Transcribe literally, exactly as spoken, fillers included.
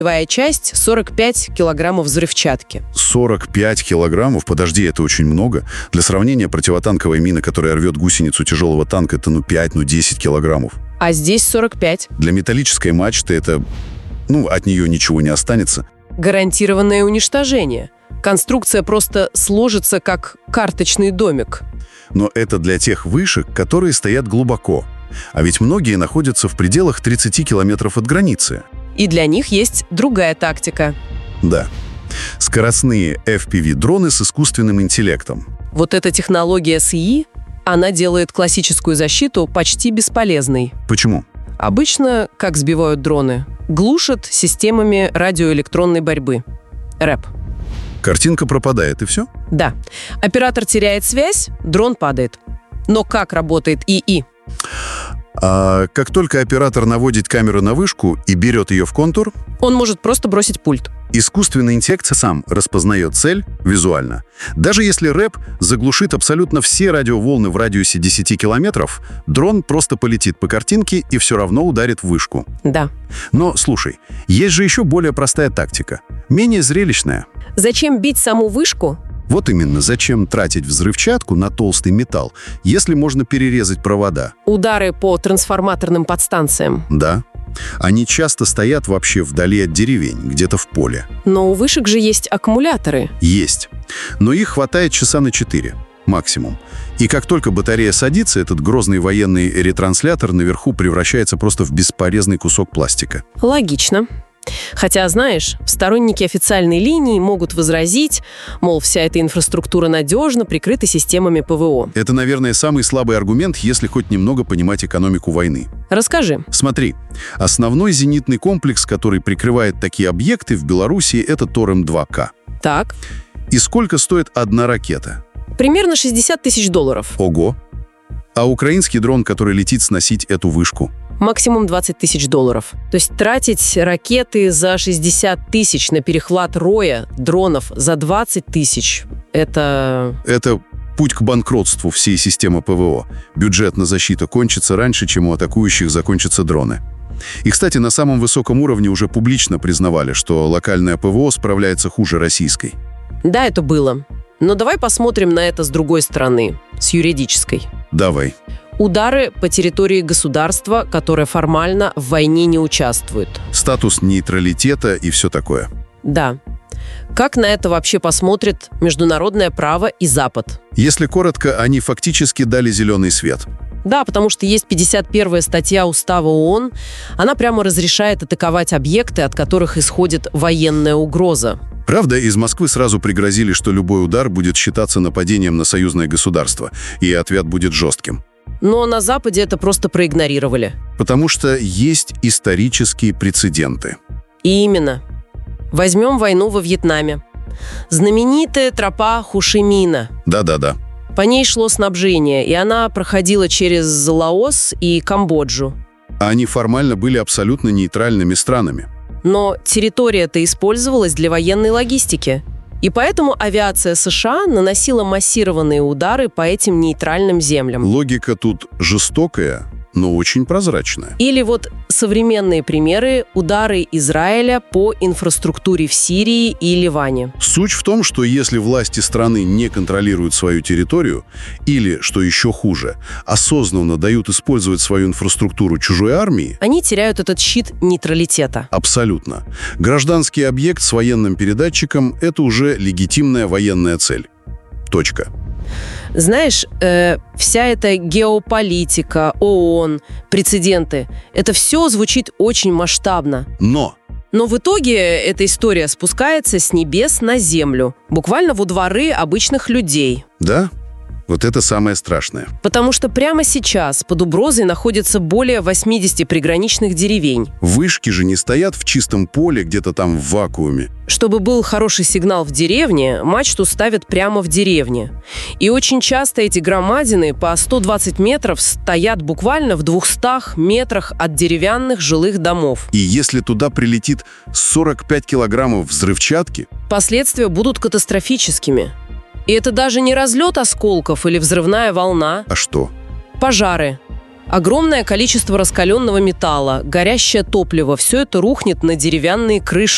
Твоя часть – сорок пять килограммов взрывчатки. сорок пять килограммов? Подожди, это очень много. Для сравнения, противотанковая мина, которая рвет гусеницу тяжелого танка, это ну пять, ну десять килограммов. А здесь сорок пять. Для металлической мачты это... Ну, от нее ничего не останется. Гарантированное уничтожение. Конструкция просто сложится, как карточный домик. Но это для тех вышек, которые стоят глубоко. А ведь многие находятся в пределах тридцати километров от границы. И для них есть другая тактика. Да. Скоростные эф пи ви-дроны с искусственным интеллектом. Вот эта технология эс и и, она делает классическую защиту почти бесполезной. Почему? Обычно, как сбивают дроны, глушат системами радиоэлектронной борьбы. рэп. Картинка пропадает, и все? Да. Оператор теряет связь, дрон падает. Но как работает и и? А как только оператор наводит камеру на вышку и берет ее в контур, Он может просто бросить пульт. искусственный интеллект сам распознает цель визуально. Даже если рэп заглушит абсолютно все радиоволны в радиусе десяти километров, дрон просто полетит по картинке и все равно ударит в вышку. Да. Но, слушай, есть же еще более простая тактика, менее зрелищная. Зачем бить саму вышку? Вот именно, зачем тратить взрывчатку на толстый металл, если можно перерезать провода? Удары по трансформаторным подстанциям. Да. Они часто стоят вообще вдали от деревень, где-то в поле. Но у вышек же есть аккумуляторы. Есть. Но их хватает часа на четыре. Максимум. И как только батарея садится, этот грозный военный ретранслятор наверху превращается просто в бесполезный кусок пластика. Логично. Хотя, знаешь, сторонники официальной линии могут возразить, мол, вся эта инфраструктура надежно прикрыта системами пэ вэ о. Это, наверное, самый слабый аргумент, если хоть немного понимать экономику войны. Расскажи. Смотри, основной зенитный комплекс, который прикрывает такие объекты в Беларуси, это Торем два ка. Так. И сколько стоит одна ракета? Примерно шестьдесят тысяч долларов. Ого! А украинский дрон, который летит сносить эту вышку? Максимум двадцать тысяч долларов. То есть тратить ракеты за шестьдесят тысяч на перехват роя дронов за двадцать тысяч – это… Это путь к банкротству всей системы пэ вэ о. Бюджетная защита кончится раньше, чем у атакующих закончатся дроны. И, кстати, на самом высоком уровне уже публично признавали, что локальная пэ вэ о справляется хуже российской. Да, это было. Но давай посмотрим на это с другой стороны, с юридической. Давай. Удары по территории государства, которое формально в войне не участвует. Статус нейтралитета и все такое. Да. Как на это вообще посмотрит международное право и Запад? Если коротко, они фактически дали зеленый свет. Да, потому что есть пятьдесят первая статья Устава ООН. Она прямо разрешает атаковать объекты, от которых исходит военная угроза. Правда, из Москвы сразу пригрозили, что любой удар будет считаться нападением на союзное государство, и ответ будет жестким. Но на Западе это просто проигнорировали. Потому что есть исторические прецеденты. И именно. Возьмем войну во Вьетнаме. Знаменитая тропа Хошимина. Да-да-да. По ней шло снабжение, и она проходила через Лаос и Камбоджу. А они формально были абсолютно нейтральными странами. Но территория-то использовалась для военной логистики. И поэтому авиация США наносила массированные удары по этим нейтральным землям. Логика тут жестокая, но очень прозрачная. Или вот современные примеры – удары Израиля по инфраструктуре в Сирии и Ливане. Суть в том, что если власти страны не контролируют свою территорию, или, что еще хуже, осознанно дают использовать свою инфраструктуру чужой армии, они теряют этот щит нейтралитета. Абсолютно. Гражданский объект с военным передатчиком – это уже легитимная военная цель. Точка. Знаешь, э, вся эта геополитика, ООН, прецеденты – это все звучит очень масштабно. Но! Но в итоге эта история спускается с небес на землю, буквально во дворы обычных людей. Да? Вот это самое страшное. Потому что прямо сейчас под угрозой находится более восьмидесяти приграничных деревень. Вышки же не стоят в чистом поле, где-то там в вакууме. Чтобы был хороший сигнал в деревне, мачту ставят прямо в деревне. И очень часто эти громадины по сто двадцать метров стоят буквально в двухстах метрах от деревянных жилых домов. И если туда прилетит сорок пять килограммов взрывчатки, последствия будут катастрофическими. И это даже не разлет осколков или взрывная волна. А что? Пожары. Огромное количество раскаленного металла, горящее топливо – все это рухнет на деревянные крыши.